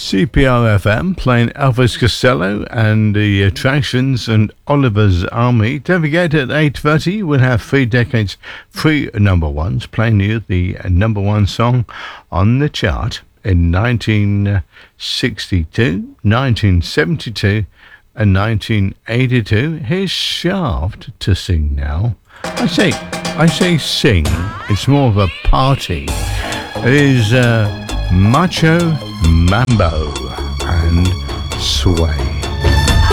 CPR-FM playing Elvis Costello and the Attractions and Oliver's Army. Don't forget, at 8:30 we'll have 3 decades, 3 number ones, playing you the number one song on the chart in 1962, 1972 and 1982. Here's Shaft to sing now. I say sing, it's more of a party. It is Macho Mambo and Sway.